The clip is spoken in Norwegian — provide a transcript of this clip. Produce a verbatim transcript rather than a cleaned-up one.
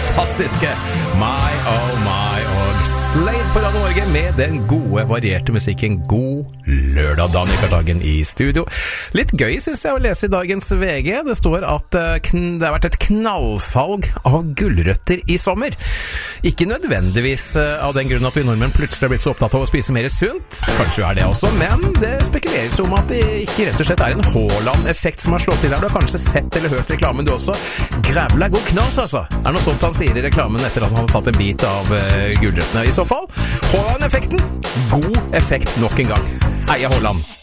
fantastiske My Oh My og Slade på Radio Norge med den gode, varierte musikken. God lørdag, Daniel Kartagen i studio. Litt gøy synes jeg å lese i dagens V G. Det står at uh, det har vært et knallsalg av gulrøtter i sommer. Ikke nødvendigvis uh, av den grunn at vi nordmenn plutselig har blitt så opptatt av å spise mer sunt. Kanskje er det også, men det spekuleres om at det ikke rett og slett er en Haaland-effekt som har slått til der. Du har kanskje sett eller hørt reklamen du også. Grævla god knas, altså. Det er noe sånt han sier i reklamen etter at han har tatt en bit av uh, gulrøttene. I så fall, Haaland-effekten. God effekt nok en gang. Heia Haaland.